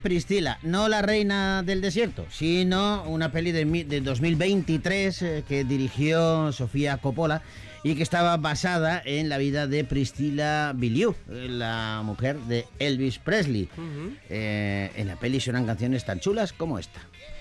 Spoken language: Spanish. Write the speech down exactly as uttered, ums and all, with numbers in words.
Priscila, no la reina del desierto, sino una peli de, de dos mil veintitrés eh, que dirigió Sofía Coppola y que estaba basada en la vida de Priscilla Beaulieu, la mujer de Elvis Presley. Uh-huh. eh, en la peli suenan canciones tan chulas como esta.